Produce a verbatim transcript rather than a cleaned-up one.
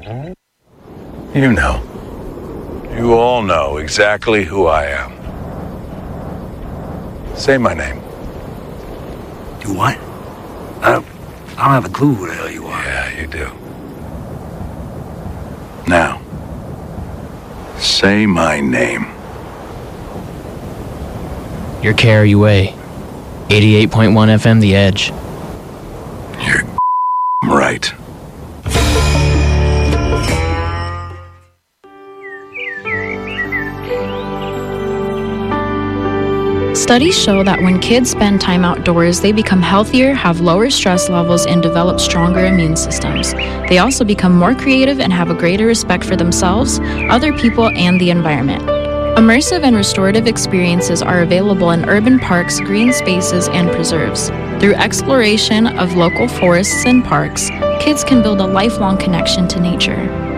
You know. You all know exactly who I am. Say my name. You what? I don't, I don't have a clue who the hell you are. Yeah, you do. Now, say my name. You're K R U A, eighty-eight point one F M The Edge. You're right. Studies show that when kids spend time outdoors, they become healthier, have lower stress levels, and develop stronger immune systems. They also become more creative and have a greater respect for themselves, other people, and the environment. Immersive and restorative experiences are available in urban parks, green spaces, and preserves. Through exploration of local forests and parks, kids can build a lifelong connection to nature.